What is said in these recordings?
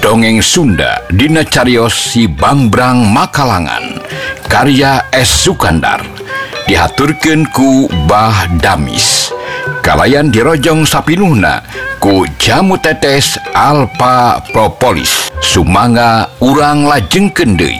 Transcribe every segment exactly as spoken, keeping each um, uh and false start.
Dongeng Sunda dina cariyos Si Bangbrang Makalangan karya S. Sukandar dihaturkeun ku Bah Damis kalayan dirojong sapinuhna ku Jamu Tetes Alpha Propolis sumangga urang lajengkeun deui.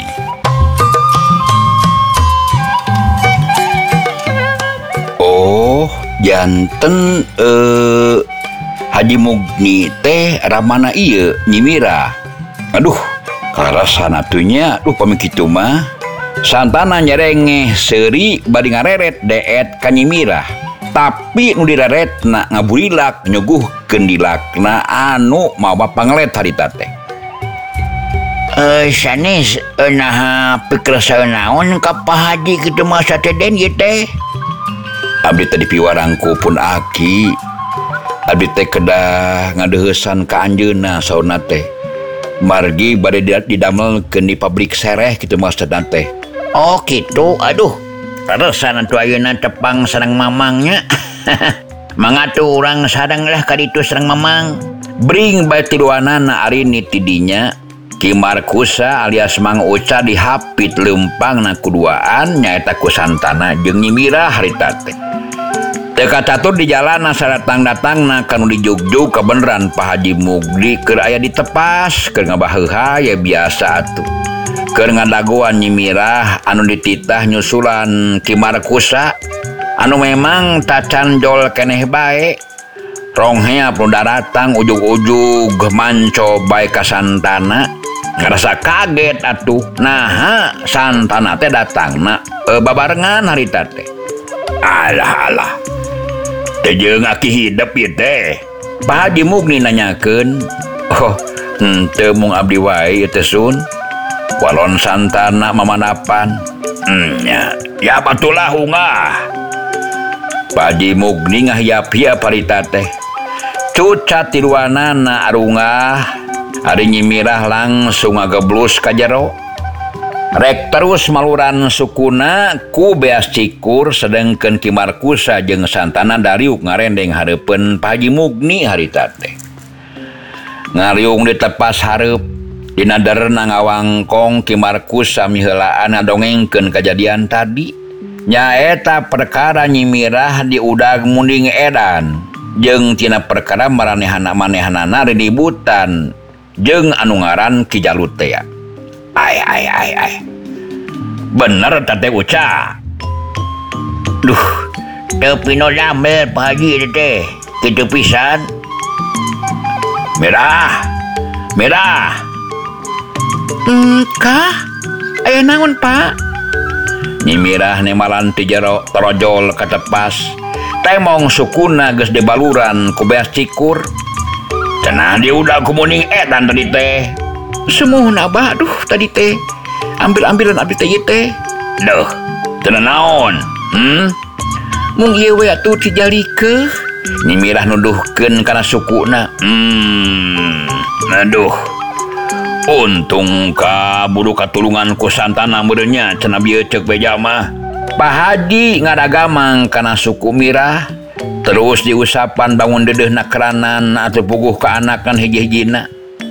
Oh janten eh Haji Mugni teh ramana ieu nyimira. Aduh, karasana atunya duh pami kitu mah. Santana nyerengeh seuri bari ngareret deet ka nyimira. Tapi nu diraretna ngaburilak nyuguhkeun dilakna anu mawa panglet harita teh. Eh sanes nah pikir saeunaon ka Pak Haji kitu mah sateden ieu teh. Abdi tadi piwarangku pun aki. Abdi teh kedah ngadeuheusan ka anjeunna saurna teh. Margi bade didamelkeun di pabrik sereh kitu maksudna teh. Oh kitu, aduh. Karesan atuh ayeuna tepang sareng mamangnya. Mangatu urang sadang lah ka ditu sareng mamang. Bring bae tiluanana ari ni tidinya. Ki Markusa alias Mang Uca dihapit leumpangna kuduaan nyaeta ku Santana jeung nyimira harita teh. Teka catur di jalan sadatang-datangna kanu dijugjug kebeneran Pak Haji Mugni keur aya ditepas keur ngabaheuha ya biasa atuh. Keur ngadaguan nyimirah anu dititah nyusulan Ki Markusa anu memang tacan jol keneh bae. Ronghea pun datang ujug-ujug manco bae ka Santana ngarasa kaget atuh. Naha Santana teh datangna e, babarengan harita teh. Alah alah. Jeung aki hidup ieu teh. Pak Haji Mugni nanyakeun, "Oh, henteu mung abdi wae teh Sun. Walon Santana mamanapan." Hmm, ya, ya batulah ungah. Pak Haji Mugni ngahiap-hiap harita teh. Cucat tiluanana arungah, ari nyimirah langsung ngageblus ka jero. Rek terus maluran sukuna ku beas cikur sedengkeun Ki Markusa jeung Santana dariuk ngarendeng hareupeun Pak Haji Mugni harita teh. Ngariung ditepas hareup dina derna ngawangkong Ki Markusa miheulaan ngadongengkeun kajadian tadi. Nyaeta perkara nyimirah di udag munding edan jeung tina perkara maranehana-manehanana ridibutan jeung anu ngaran Ki Jalut teh. Ai ai ai ai. Bener Teh Uca. Duh, teu pino lamel Pak Haji teh. Kitu pisan. Merah. Merah. Engkah? Aya naon, Pak? Nyimirah nemalan ti jero torojol katepas. Temong sukuna geus dibaluran ku beas cikur. Cenah diudag ku muning edan tadi teh. Semuhun abah, aduh tadi teh ambil-ambilan abdi teh ieu teh. Duh, teu naon? Hmm? Mung ieu we atuh dijalikeun. Nyimirah nuduhkeun kana sukuna. Hmm. Aduh. Untung ka buru katulungan ku Santana meureun nya cenah bieu ceuk beja mah. Pak Haji ngadagamang kana suku Mirah. Terus diusapan bangun dedeuna keranan atuh puguh ka anakan hiji-hijina.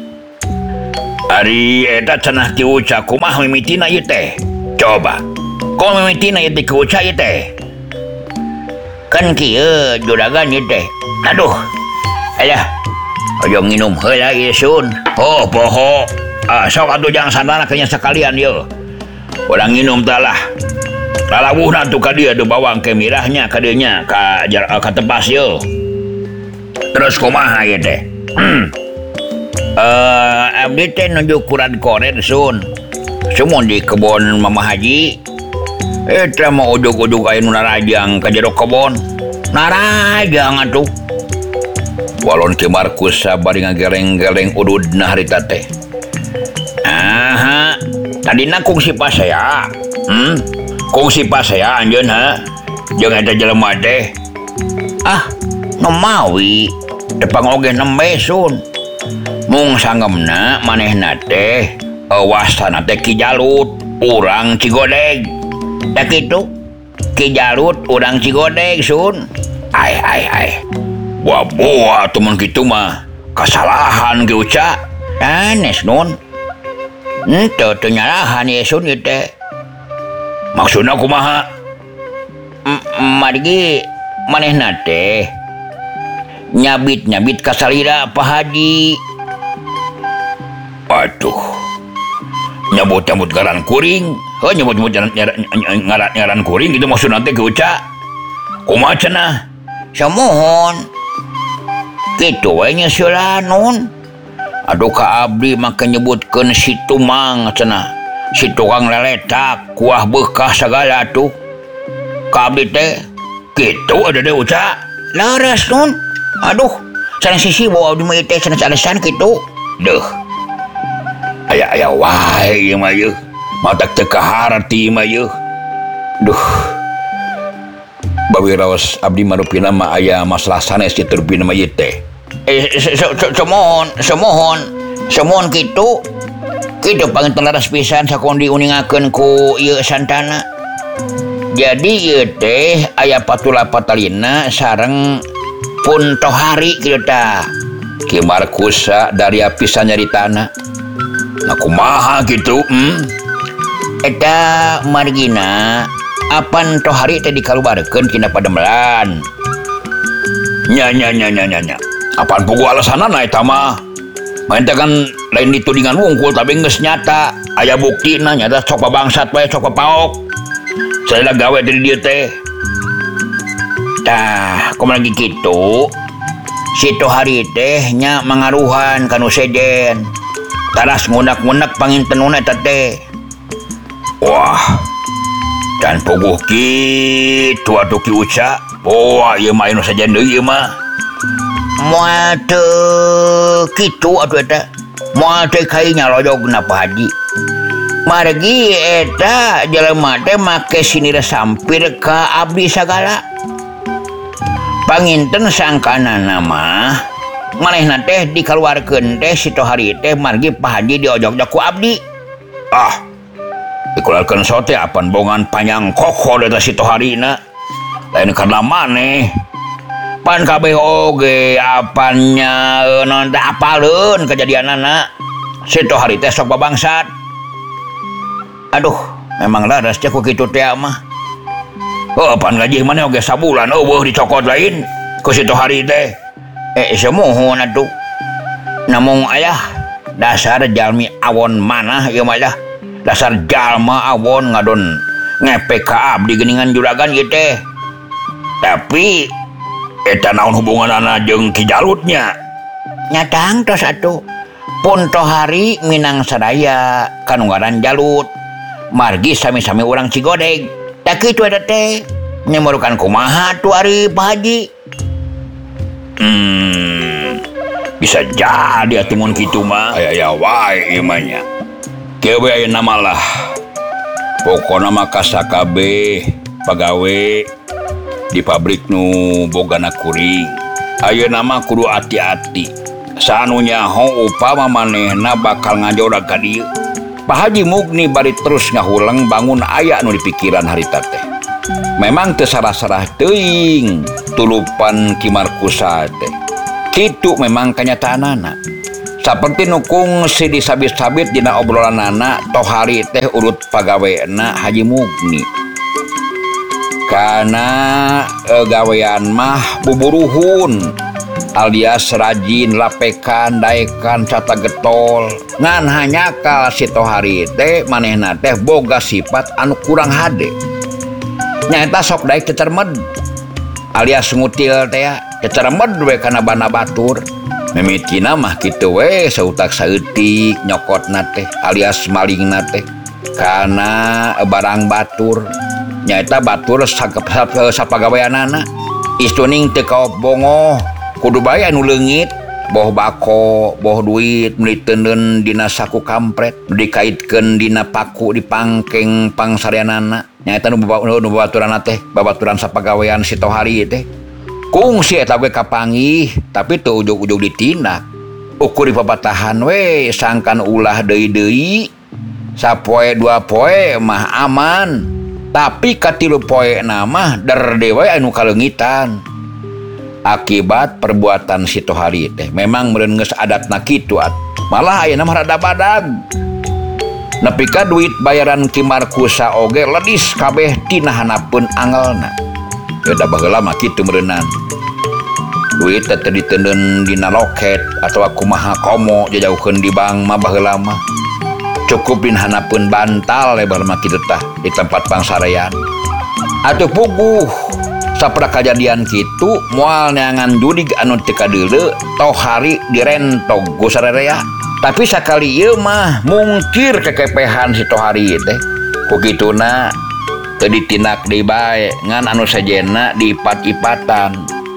Ari eta cenah Ki Uca kumaha mimitina ieu teh? Coba. Kumaha mimitina ieu teh Ki Uca ieu teh? Kan kieu juragan ieu teh. Aduh. Alah. Ayo nginum heula ieu Sun. Oh, poho. Ah, sok atuh jang Santana kenya sakalian ieu. Urang nginum teh lah. Lalawuhna tuh ka dieu teu bawang ke mirahnya ka dieu nya ka ka tepas ieu. Terus kumaha ieu teh? Hmm. Uh, abdi teh nuju kuran koret Sun. Sumun di kebon Mama Haji. Eta mah ujug-ujug aya nu narajang ka jero kebon. Narajang atuh. Walon Ki Markusa bari ngageleng-geleng ududna harita teh. Aha, tadina kungsi pasea. Hmm? Kungsi pasea anjeun ha. Jeung eta jelema teh. Ah, nu mawi tepang oge nembe Sun. Mung sangemna manehna teh wasana teh Ki Jalut urang Cigodeg. Da kitu Ki Jalut urang Cigodeg Sun. Ai ai ai. Buah-buah temen kitu mah kasalahan Ki Uca. Anes non ente nyalahan Yesun ieu teh maksudna kumaha margi manehna teh nyabit-nyabit ka salira Pak Haji. Aduh nyabut-nyabut ngaran kuring heuh nyabut-nyabut ngaran ngaran kuring gitu maksudna teh keuca kumaha cenah samohon kitu we nya seulah non. Aduh ka abdi maka nyebutkeun si Tumang cenah si tukang leletak kuah bekah segala tuh ka abdi teh kitu ada deh uca laras non. Aduh sana sisi bawa abdi mah teh sana alasan kitu deuh aya aya wae ieu mah yeuh matak teu kaharti mah yeuh duh bawi raos abdi marupina mah aya masalah sanes di turbina mah ieu teh. Eh, semohon, semohon, semohon gitu, gitu panginten laras pisan sakondi uningakeun ku ieu santana. Jadi ieu teh aya patula patalina sareng Punto Hari kieu tah. Ki Markusa dari pisan nyaritana. Nah kumaha gitu, hmm? Eta margina apan Punto Hari teh dikalubarkeun tina Pademelan. Nya nya nya nya nya nya. Apaan pugu alasanana eta mah main teh kan lain ditudingan wungkul tapi geus nyata aya buktina nyata sok bangsat wae sok paok saya gawe dari dieu teh tah kumaha lagi kitu si Punto Hari teh nya mangaruhan kanu sejen taras ngunak-ngunak pangintenuna eta teh. Wah dan puguh kitu atuh ki uca wah ieu mah anu sajen deui ieu mah moal teu kitu atuh eta moal teh kainya loyogna Pak Haji margi eta jelema teh make sinira sampir ka abdi sagala panginten sangkanana mah manehna teh dikaluarkeun teh si Punto Hari teh margi Pak Haji diojog-jog ku abdi. Ah dikeluarkeun sote apan bongan panjang kokol eta si Punto Harina lain karena maneh pan kabeh oge apanya non teh apaleun kejadianana si Punto Hari teh sok babangsat. Aduh memang laras teh ku kitu teh mah. Oh pan gaji maneh oge sabulan eueuh dicokot lain ku si Punto Hari teh. Eh samohon atuh. Namung aya dasar jalmi awon manah ieu mah dah. Dasar jalma awon ngadon ngepek ka abdi geuningan juragan ieu teh. Tapi eta naon hubunganana jeung Ki Jalutnya? Nyatang tos atuh. Punto Hari minang sadaya kanu ngaran Jalut. Margi sami-sami urang Cigodeg. Da kitu eta teh. Nyemurukan kumaha tuh ari Pak Haji? Hmm. Bisa jadi atuh mun kitu mah. Aya wae ieu mah nya. Kieu we ayeuna mah lah. Pokona mah ka sakabeh pagawe di pabrik nu bogana kuring ayeuna mah kudu hati-hati sanu nyaho upama manehna bakal ngajorag ka dieu. Pak Haji Mugni bari terus ngahulang bangun aya nu dipikiran harita teh memang teu sarah-sarah teuing tulupan Ki Markusa teh kitu memang kanyataanana saperti nukung si disabit-sabit dina obrolanana Punto Hari teh urut pagaweana Haji Mugni karena e, gawean mah buburuhun alias rajin lapekan daekan cata getol ngan hanya kal si Punto Hari teh manehna teh boga sifat anu kurang hade nyaeta sok daek cecermed alias ngutil teh cecermed we kana bana batur mimitina mah kitu we sautak saeutik nyokotna teh alias malingna teh kana barang batur nyaeta batur sapagaweanana istuning teu kaop bongo kudu bae anu leungit boh bako boh duit meuli teuneun dina saku kampret dikaitkeun dina paku dipangkeng pangsareanana nyaeta nu babaturanna teh babaturan sapagawean si Punto Hari teh kungsi eta we kapanggih tapi teu ujug-ujug ditindak ukur di papatahan we sangkan ulah deui-deui sapoe dua poe mah aman tapi katilu poe nama der dewa anu kalengitan akibat perbuatan si Punto Hari teh memang meureun geus adatna kitu atuh malah ayeuna mah rada badag. Nepi ka duit bayaran Ki Markusa oge ledis kabeh tina hanapeun angelna. Ya da baheula mah kitu meureunnan. Duit teh diteundeun dina loket atawa kumaha komo jajaukeun di bank mah baheula mah. Cukup dina hanapeun bantal lebar mah kitu tah di tempat pangsarean. Atuh puguh saprah kajadian kitu moal neangan judig anu teu kadeuleu tohari direntog ku sarerea. Tapi sakali ieu mah mungkir kekepehan si tohari teh. Ku kituna teu ditindak deui bae ngan anu sajena diipat-ipatan.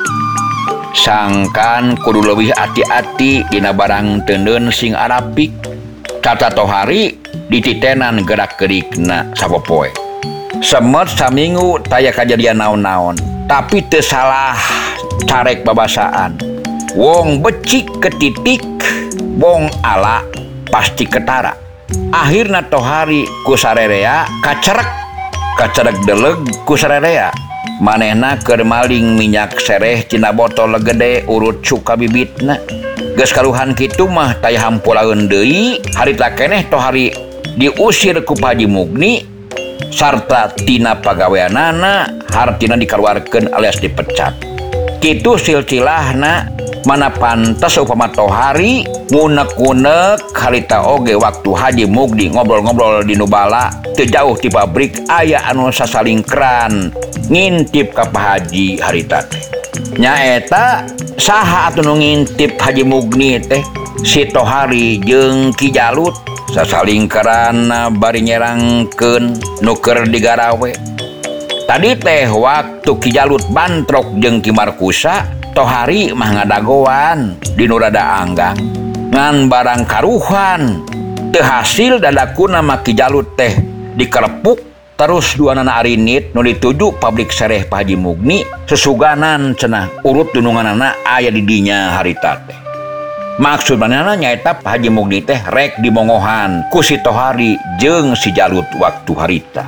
Sangkan kudu leuwih ati-ati dina barang teundeun sing arapik. Kata tohari dititenan gerak-gerikna sapopoe. Semet saminggu taya kajadian naon-naon, tapi teu salah carek babasaan. Wong becik ketitik, bong ala pasti ketara. Akhirna tohari ku sarerea kacerek, kacerek deleg ku sarerea. Manehna keur maling minyak sereh tina botol gede urut suka bibitna. Geus kaluhan kitu mah taya hampulaeun deui, harita keneh tohari diusir ku Pak Haji Mugni sarta tina pagaweanana hartina dikaluarkeun alias dipecat. Kitu silsilahna mana pantes upama tohari ngunek-ngunek harita oge waktu Haji Mugni ngobrol-ngobrol di Nubala teu jauh ti pabrik aya anu sasalingkeran ngintip ka Pak Haji harita teh. Nyaeta saha atuh nu ngintip Haji Mugni teh si tohari jeung Ki Jalut sasalingkeran bari nyerangkeun nu keur digarawe. Tadi teh waktu Ki Jalut bantrok jeung Ki Markusa, tohari mah ngadagoan di nu rada anggang ngan barang karuhan. Teu hasil dadakuna mah Ki Jalut teh dikelepuk terus duanana arinit nu dituju pabrik sereh Pak Haji Mugni sesuganan cenah urut dununganana aya di dinya harita teh. Maksud manehna nyaeta Pak Haji Mugni teh rek dimongohan ku si tohari jeung si Jalut waktu harita.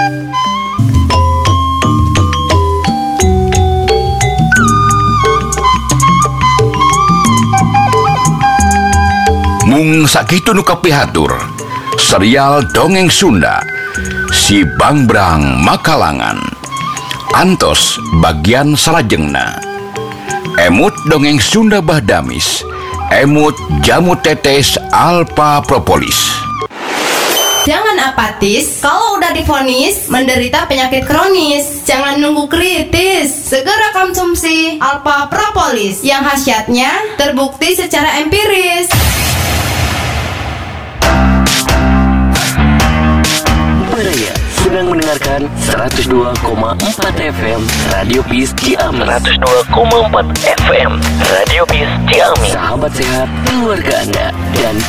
Mung sakitu nu kapihatur serial Dongeng Sunda Si Bangbrang Makalangan antos bagian salajengna. Emut dongeng Sunda Bahdamis, emut jamu tetes alpha propolis. Jangan apatis kalau udah divonis menderita penyakit kronis. Jangan nunggu kritis, segera konsumsi alpha propolis yang khasiatnya terbukti secara empiris. Peraya sedang mendengarkan seratus dua koma empat F M Radio Peace Ciamis. seratus dua koma empat F M Radio Peace Ciamis. Sahabat sehat keluarga Anda dan